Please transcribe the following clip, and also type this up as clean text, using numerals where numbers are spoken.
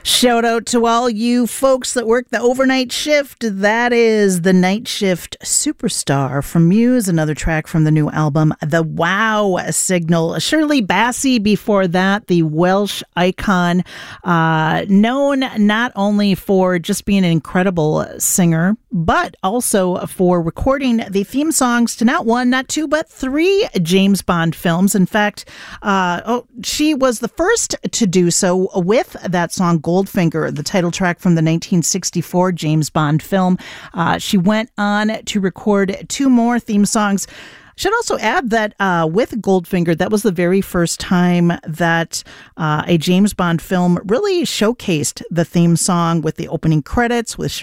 Shout out to all you folks that work the overnight shift. That is the Night Shift Superstar from Muse, another track from the new album, The Wow Signal. Shirley Bassey before that, the Welsh icon, known not only for just being an incredible singer, but also for recording the theme songs to not one, not two, but three James Bond films. In fact, she was the first to do so with that song Goldfinger, the title track from the 1964 James Bond film. She went on to record two more theme songs. Should also add that with Goldfinger, that was the very first time that a James Bond film really showcased the theme song with the opening credits with